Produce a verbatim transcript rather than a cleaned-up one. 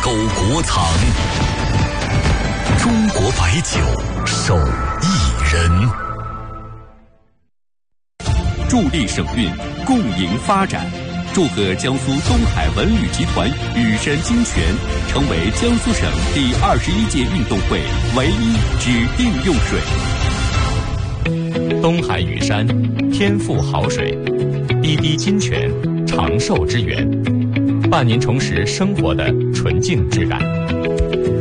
沟国藏。中国白酒手艺人， 助力省运，共赢发展。祝贺江苏东海文旅集团羽山精泉成为江苏省第二十一届运动会唯一指定用水。 东海羽山，天赋好水，滴滴金泉，长寿之源，伴您重拾生活的纯净质感。